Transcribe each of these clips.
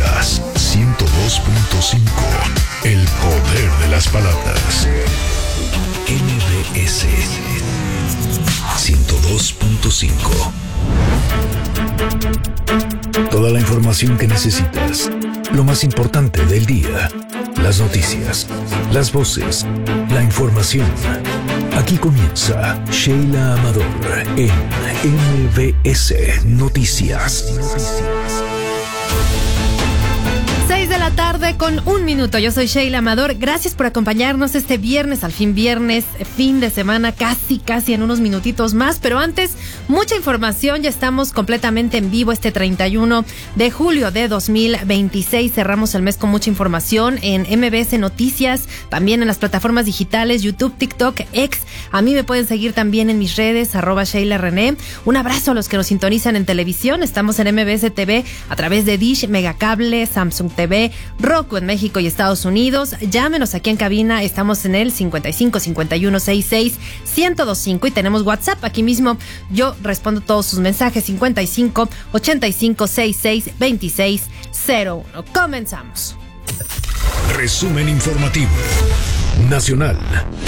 Noticias 102.5. El poder de las palabras. MBS 102.5. Toda la información que necesitas. Lo más importante del día. Las noticias, las voces, la información. Aquí comienza Sheila Amador en MBS Noticias. 6 de la tarde con 1 minuto. Yo soy Sheila Amador. Gracias por acompañarnos este viernes, al fin viernes, fin de semana, casi en unos minutitos más. Pero antes, mucha información. Ya estamos completamente en vivo este 31 de julio de 2026. Cerramos el mes con mucha información en MBS Noticias, también en las plataformas digitales, YouTube, TikTok, X. A mí me pueden seguir también en mis redes, @SheilaRené. Un abrazo a los que nos sintonizan en televisión. Estamos en MBS TV a través de Dish, Megacable, Samsung TV, Roku en México y Estados Unidos. Llámenos aquí en cabina, estamos en el 55 51 66 1025 y tenemos WhatsApp aquí mismo. Yo respondo todos sus mensajes, 55 85 66 26 01. Comenzamos. Resumen informativo nacional.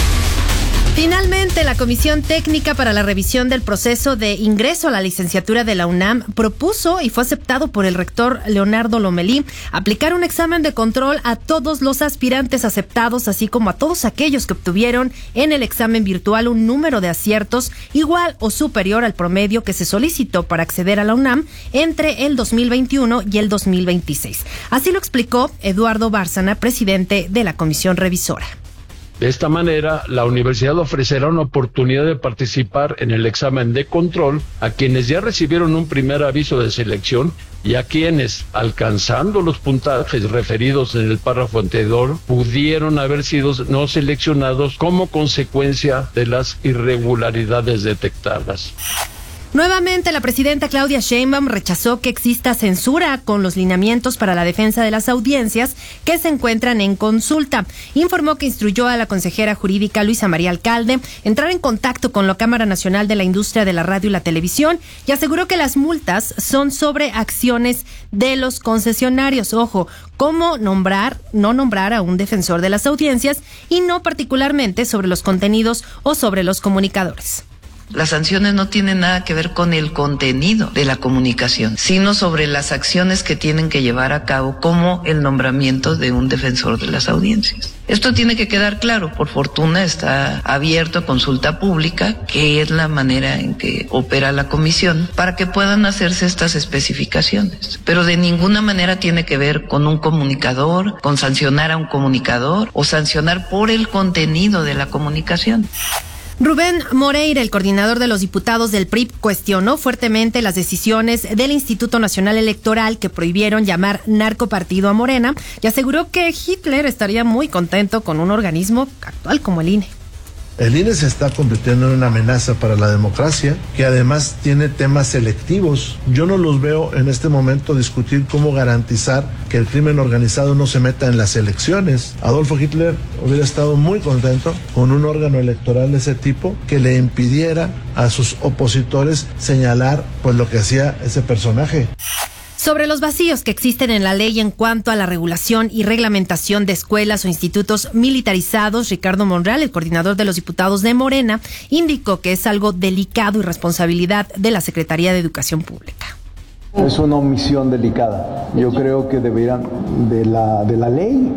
Finalmente, la Comisión Técnica para la Revisión del Proceso de Ingreso a la Licenciatura de la UNAM propuso y fue aceptado por el rector Leonardo Lomelí aplicar un examen de control a todos los aspirantes aceptados, así como a todos aquellos que obtuvieron en el examen virtual un número de aciertos igual o superior al promedio que se solicitó para acceder a la UNAM entre el 2021 y el 2026. Así lo explicó Eduardo Bárcena, presidente de la Comisión Revisora. De esta manera, la universidad ofrecerá una oportunidad de participar en el examen de control a quienes ya recibieron un primer aviso de selección y a quienes, alcanzando los puntajes referidos en el párrafo anterior, pudieron haber sido no seleccionados como consecuencia de las irregularidades detectadas. Nuevamente, la presidenta Claudia Sheinbaum rechazó que exista censura con los lineamientos para la defensa de las audiencias que se encuentran en consulta. Informó que instruyó a la consejera jurídica Luisa María Alcalde entrar en contacto con la Cámara Nacional de la Industria de la Radio y la Televisión y aseguró que las multas son sobre acciones de los concesionarios. Ojo, cómo no nombrar a un defensor de las audiencias y no particularmente sobre los contenidos o sobre los comunicadores. Las sanciones no tienen nada que ver con el contenido de la comunicación, sino sobre las acciones que tienen que llevar a cabo, como el nombramiento de un defensor de las audiencias. Esto tiene que quedar claro. Por fortuna está abierto a consulta pública, que es la manera en que opera la comisión, para que puedan hacerse estas especificaciones. Pero de ninguna manera tiene que ver con un comunicador, con sancionar a un comunicador o sancionar por el contenido de la comunicación. Rubén Moreira, el coordinador de los diputados del PRI, cuestionó fuertemente las decisiones del Instituto Nacional Electoral que prohibieron llamar narcopartido a Morena y aseguró que Hitler estaría muy contento con un organismo actual como el INE. El INE se está convirtiendo en una amenaza para la democracia, que además tiene temas selectivos. Yo no los veo en este momento discutir cómo garantizar que el crimen organizado no se meta en las elecciones. Adolfo Hitler hubiera estado muy contento con un órgano electoral de ese tipo que le impidiera a sus opositores señalar pues lo que hacía ese personaje. Sobre los vacíos que existen en la ley en cuanto a la regulación y reglamentación de escuelas o institutos militarizados, Ricardo Monreal, el coordinador de los diputados de Morena, indicó que es algo delicado y responsabilidad de la Secretaría de Educación Pública. Es una omisión delicada. Yo creo que deberían de la ley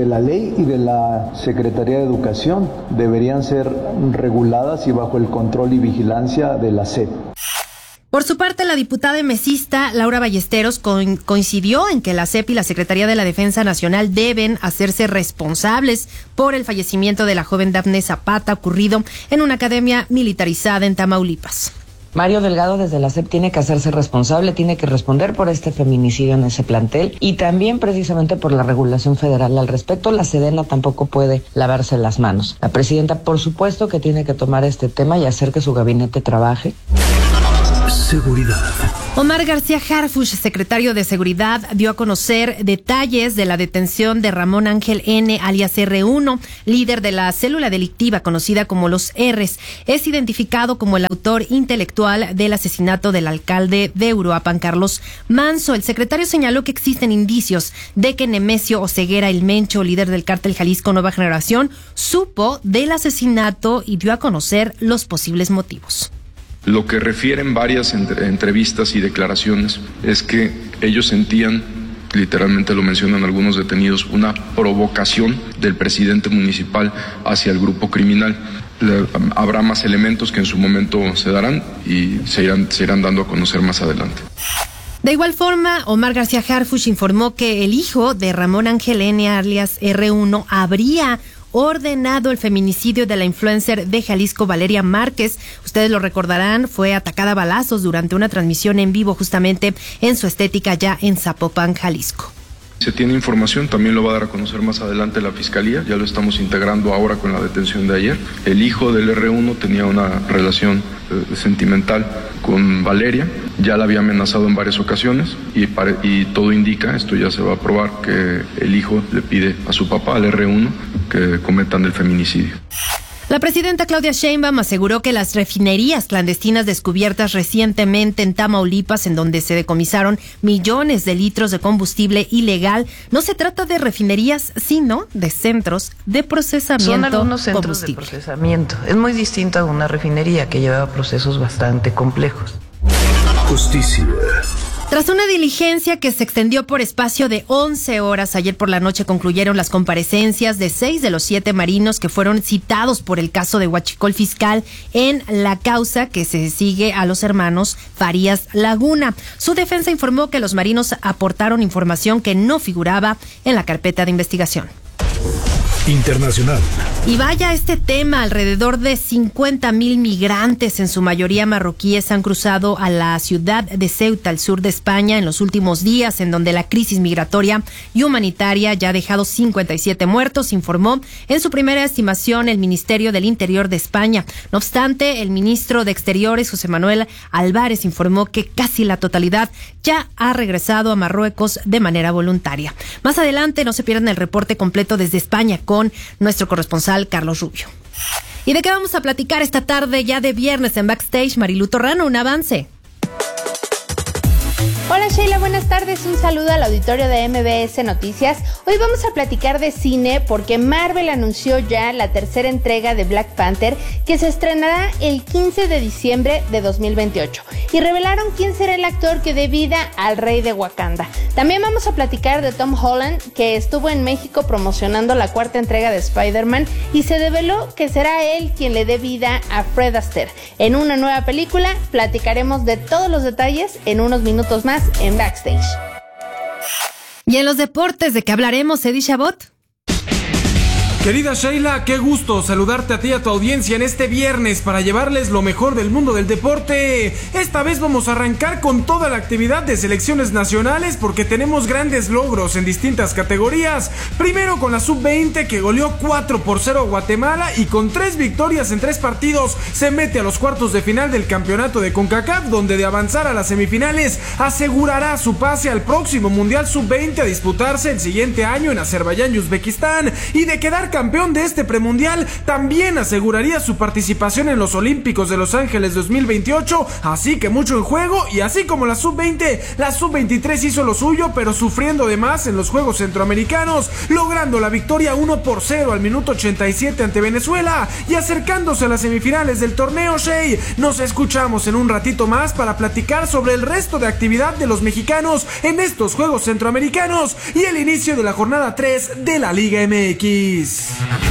y de la Secretaría de Educación deberían ser reguladas y bajo el control y vigilancia de la SEP. Por su parte, la diputada emesista Laura Ballesteros coincidió en que la SEP y la Secretaría de la Defensa Nacional deben hacerse responsables por el fallecimiento de la joven Dafne Zapata ocurrido en una academia militarizada en Tamaulipas. Mario Delgado desde la SEP tiene que hacerse responsable, tiene que responder por este feminicidio en ese plantel y también precisamente por la regulación federal al respecto. La Sedena tampoco puede lavarse las manos. La presidenta, por supuesto, que tiene que tomar este tema y hacer que su gabinete trabaje. Seguridad. Omar García Harfuch, secretario de Seguridad, dio a conocer detalles de la detención de Ramón Ángel N., alias R1, líder de la célula delictiva conocida como los R's. Es identificado como el autor intelectual del asesinato del alcalde de Uruapan, Carlos Manso. El secretario señaló que existen indicios de que Nemesio Oseguera El Mencho, líder del cártel Jalisco Nueva Generación, supo del asesinato y dio a conocer los posibles motivos. Lo que refieren varias entrevistas y declaraciones es que ellos sentían, literalmente lo mencionan algunos detenidos, una provocación del presidente municipal hacia el grupo criminal. Habrá más elementos que en su momento se darán y se irán dando a conocer más adelante. De igual forma, Omar García Harfuch informó que el hijo de Ramón Ángel N., alias R1, habría ordenado el feminicidio de la influencer de Jalisco, Valeria Márquez. Ustedes lo recordarán, fue atacada a balazos durante una transmisión en vivo justamente en su estética ya en Zapopan, Jalisco. Se tiene información, también lo va a dar a conocer más adelante la Fiscalía, ya lo estamos integrando ahora con la detención de ayer. El hijo del R1 tenía una relación sentimental con Valeria, ya la había amenazado en varias ocasiones y todo indica, esto ya se va a probar, que el hijo le pide a su papá, al R1, que cometan el feminicidio. La presidenta Claudia Sheinbaum aseguró que las refinerías clandestinas descubiertas recientemente en Tamaulipas, en donde se decomisaron millones de litros de combustible ilegal, no se trata de refinerías, sino de centros de procesamiento. Son algunos centros de procesamiento. Es muy distinto a una refinería que lleva procesos bastante complejos. Justicia. Tras una diligencia que se extendió por espacio de 11 horas, ayer por la noche concluyeron las comparecencias de 6 de los 7 marinos que fueron citados por el caso de Huachicol Fiscal en la causa que se sigue a los hermanos Farías Laguna. Su defensa informó que los marinos aportaron información que no figuraba en la carpeta de investigación. Internacional. Y vaya este tema, alrededor de 50,000 migrantes, en su mayoría marroquíes, han cruzado a la ciudad de Ceuta, al sur de España, en los últimos días, en donde la crisis migratoria y humanitaria ya ha dejado 57 muertos, informó en su primera estimación el Ministerio del Interior de España. No obstante, el ministro de Exteriores, José Manuel Álvarez, informó que casi la totalidad ya ha regresado a Marruecos de manera voluntaria. Más adelante, no se pierdan el reporte completo desde España con nuestro corresponsal Carlos Rubio. ¿Y de qué vamos a platicar esta tarde ya de viernes en Backstage? Marilu Torrano, un avance. Hola Sheila, buenas tardes, un saludo al auditorio de MBS Noticias. Hoy vamos a platicar de cine porque Marvel anunció ya la tercera entrega de Black Panther, que se estrenará el 15 de diciembre de 2028. Y revelaron quién será el actor que dé vida al rey de Wakanda. También vamos a platicar de Tom Holland, que estuvo en México promocionando la cuarta entrega de Spider-Man y se reveló que será él quien le dé vida a Fred Astaire. En una nueva película platicaremos de todos los detalles en unos minutos más en Backstage. Y en los deportes, ¿de qué hablaremos, Eddie Chabot? Querida Sheila, qué gusto saludarte a ti y a tu audiencia en este viernes para llevarles lo mejor del mundo del deporte. Esta vez vamos a arrancar con toda la actividad de selecciones nacionales porque tenemos grandes logros en distintas categorías. Primero con la Sub-20 que goleó 4-0 a Guatemala y con 3 victorias en 3 partidos se mete a los cuartos de final del campeonato de CONCACAF, donde de avanzar a las semifinales asegurará su pase al próximo Mundial Sub-20 a disputarse el siguiente año en Azerbaiyán y Uzbekistán, y de quedar campeón de este premundial también aseguraría su participación en los Olímpicos de Los Ángeles 2028, así que mucho en juego. Y así como la Sub-20, la Sub-23 hizo lo suyo, pero sufriendo de más en los Juegos Centroamericanos, logrando la victoria 1-0 al minuto 87 ante Venezuela y acercándose a las semifinales del torneo. Shey, nos escuchamos en un ratito más para platicar sobre el resto de actividad de los mexicanos en estos Juegos Centroamericanos y el inicio de la jornada 3 de la Liga MX.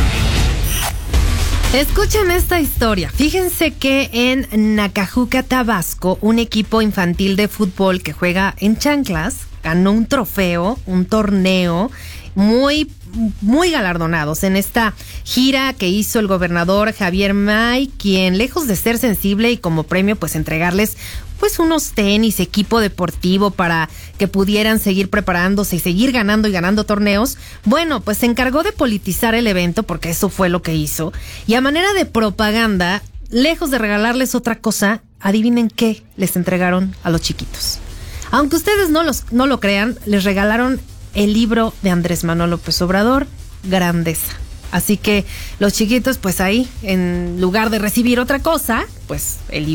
Escuchen esta historia. Fíjense que en Nacajuca, Tabasco, un equipo infantil de fútbol que juega en chanclas ganó un trofeo, un torneo muy galardonados en esta gira que hizo el gobernador Javier May, quien, lejos de ser sensible y como premio pues entregarles pues unos tenis, equipo deportivo para que pudieran seguir preparándose y seguir ganando y ganando torneos, bueno, pues se encargó de politizar el evento, porque eso fue lo que hizo, y a manera de propaganda, lejos de regalarles otra cosa, adivinen qué les entregaron a los chiquitos. Aunque ustedes no lo crean, les regalaron el libro de Andrés Manuel López Obrador, Grandeza. Así que los chiquitos, pues ahí, en lugar de recibir otra cosa, pues el libro